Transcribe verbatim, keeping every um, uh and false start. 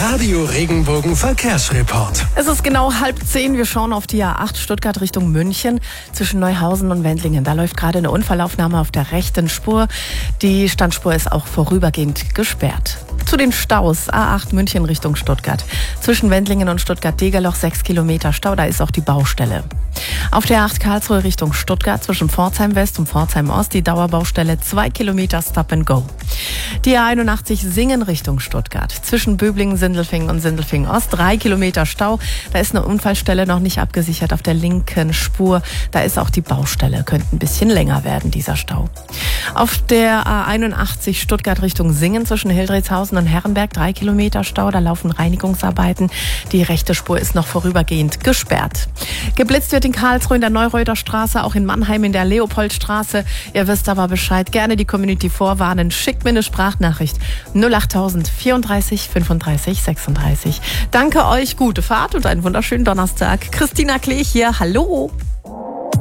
Radio Regenbogen Verkehrsreport. Es ist genau halb zehn. Wir schauen auf die A acht Stuttgart Richtung München zwischen Neuhausen und Wendlingen. Da läuft gerade eine Unfallaufnahme auf der rechten Spur. Die Standspur ist auch vorübergehend gesperrt. Zu den Staus. A acht München Richtung Stuttgart. Zwischen Wendlingen und Stuttgart-Degerloch sechs Kilometer Stau. Da ist auch die Baustelle. Auf der A acht Karlsruhe Richtung Stuttgart zwischen Pforzheim West und Pforzheim Ost die Dauerbaustelle zwei Kilometer Stop and Go. Die A einundachtzig Singen Richtung Stuttgart. Zwischen Böblingen, Sindelfingen und Sindelfingen Ost drei Kilometer Stau. Da ist eine Unfallstelle noch nicht abgesichert auf der linken Spur. Da ist auch die Baustelle. Könnte ein bisschen länger werden, dieser Stau. Auf der A einundachtzig Stuttgart Richtung Singen zwischen Hildritzhausen und Herrenberg drei Kilometer Stau. Da laufen Reinigungsarbeiten. Die rechte Spur ist noch vorübergehend gesperrt. Geblitzt wird in Karlsruhe in der Neureuter Straße, auch in Mannheim in der Leopoldstraße. Ihr wisst aber Bescheid. Gerne die Community vorwarnen. Schickt mir eine Sprachnachricht. null achttausend vierunddreißig fünfunddreißig sechsunddreißig. Danke euch, gute Fahrt und einen wunderschönen Donnerstag. Christina Klee hier. Hallo.